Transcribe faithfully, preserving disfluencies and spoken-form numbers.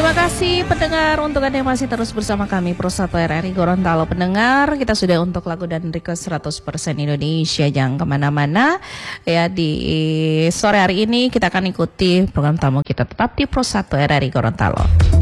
Terima kasih pendengar untuk Anda yang masih terus bersama kami Pro satu R R I Gorontalo. Pendengar, kita sudah untuk lagu dan request seratus persen Indonesia. Jangan kemana-mana ya, di sore hari ini kita akan ikuti program tamu kita tetap di Pro satu R R I Gorontalo.